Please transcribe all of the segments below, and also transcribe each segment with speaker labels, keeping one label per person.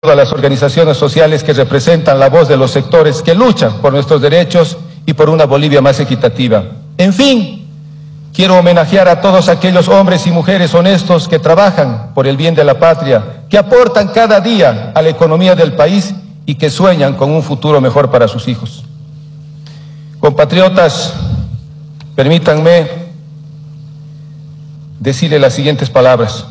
Speaker 1: a las organizaciones sociales que representan la voz de los sectores que luchan por nuestros derechos y por una Bolivia más equitativa. En fin, quiero homenajear a todos aquellos hombres y mujeres honestos que trabajan por el bien de la patria, que aportan cada día a la economía del país y que sueñan con un futuro mejor para sus hijos. Compatriotas, permítanme decirle las siguientes palabras.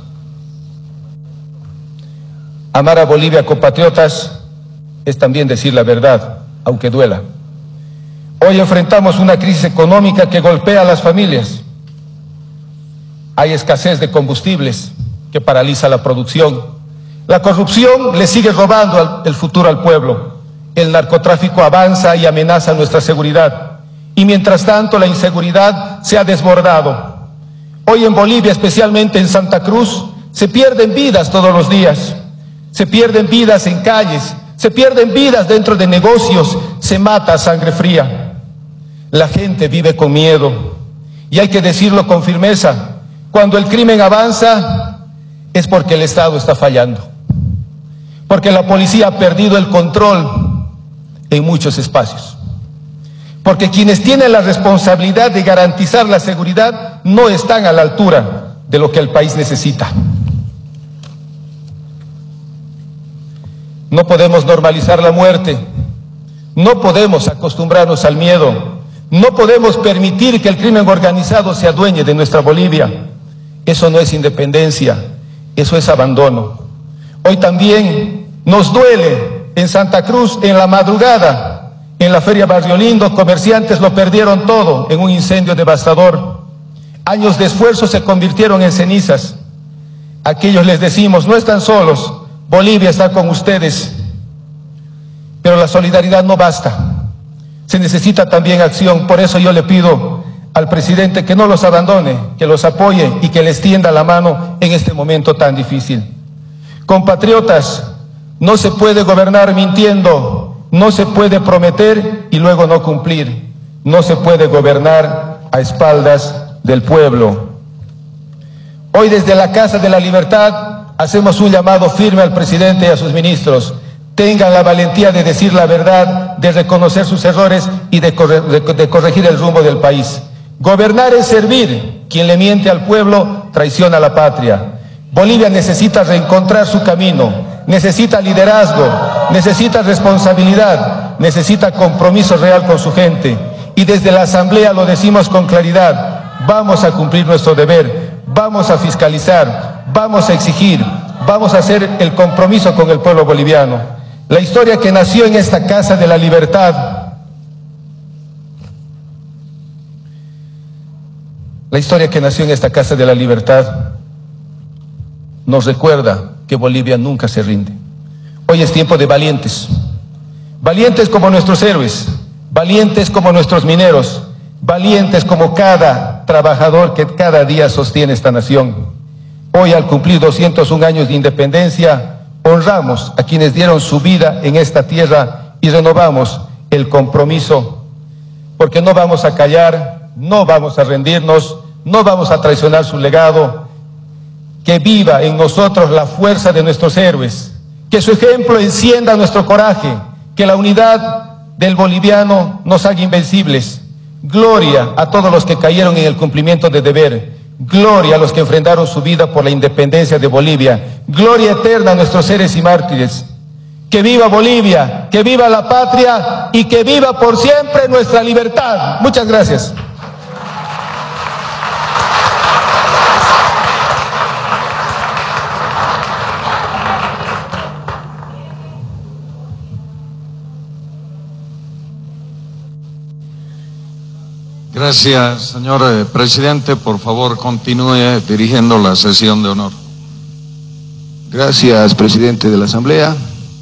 Speaker 1: Amar a Bolivia, compatriotas, es también decir la verdad, aunque duela. Hoy enfrentamos una crisis económica que golpea a las familias. Hay escasez de combustibles que paraliza la producción. La corrupción le sigue robando el futuro al pueblo. El narcotráfico avanza y amenaza nuestra seguridad. Y mientras tanto la inseguridad se ha desbordado. Hoy en Bolivia, especialmente en Santa Cruz, se pierden vidas todos los días. Se pierden vidas en calles, se pierden vidas dentro de negocios, se mata a sangre fría. La gente vive con miedo y hay que decirlo con firmeza. Cuando el crimen avanza es porque el Estado está fallando, porque la policía ha perdido el control en muchos espacios, porque quienes tienen la responsabilidad de garantizar la seguridad no están a la altura de lo que el país necesita. No podemos normalizar la muerte, no podemos acostumbrarnos al miedo, no podemos permitir que el crimen organizado se adueñe de nuestra Bolivia. Eso no es independencia, eso es abandono. Hoy también nos duele en Santa Cruz, en la madrugada, en la Feria Barrio Lindo, comerciantes lo perdieron todo en un incendio devastador. Años de esfuerzo se convirtieron en cenizas. A aquellos les decimos, no están solos, Bolivia está con ustedes, pero la solidaridad no basta, se necesita también acción. Por eso yo le pido al presidente que no los abandone, que los apoye y que les tienda la mano en este momento tan difícil. Compatriotas, no se puede gobernar mintiendo, no se puede prometer y luego no cumplir, no se puede gobernar a espaldas del pueblo. Hoy desde la Casa de la Libertad hacemos un llamado firme al presidente y a sus ministros. Tengan la valentía de decir la verdad, de reconocer sus errores y de corregir el rumbo del país. Gobernar es servir. Quien le miente al pueblo traiciona a la patria. Bolivia necesita reencontrar su camino, necesita liderazgo, necesita responsabilidad, necesita compromiso real con su gente. Y desde la Asamblea lo decimos con claridad, vamos a cumplir nuestro deber, vamos a fiscalizar, vamos a exigir, vamos a hacer el compromiso con el pueblo boliviano. La historia que nació en esta Casa de la Libertad, nos recuerda que Bolivia nunca se rinde. Hoy es tiempo de valientes, valientes como nuestros héroes, valientes como nuestros mineros, valientes como cada trabajador que cada día sostiene esta nación. Hoy, al cumplir 201 años de independencia, honramos a quienes dieron su vida en esta tierra y renovamos el compromiso, porque no vamos a callar, no vamos a rendirnos, no vamos a traicionar su legado. Que viva en nosotros la fuerza de nuestros héroes, que su ejemplo encienda nuestro coraje, que la unidad del boliviano nos haga invencibles. Gloria a todos los que cayeron en el cumplimiento de deber. Gloria a los que enfrentaron su vida por la independencia de Bolivia. Gloria eterna a nuestros héroes y mártires. Que viva Bolivia, que viva la patria y que viva por siempre nuestra libertad. Muchas gracias.
Speaker 2: Gracias, señor presidente. Por favor, continúe dirigiendo la sesión de honor.
Speaker 3: Gracias, presidente de la Asamblea.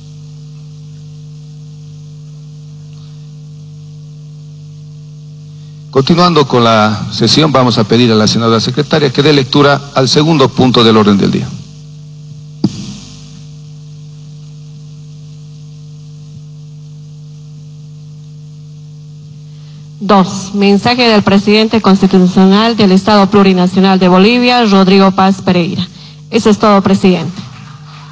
Speaker 3: Continuando con la sesión, vamos a pedir a la senadora secretaria que dé lectura al segundo punto del orden del día.
Speaker 4: Dos, mensaje del presidente constitucional del Estado Plurinacional de Bolivia, Rodrigo Paz Pereira. Eso es todo, presidente.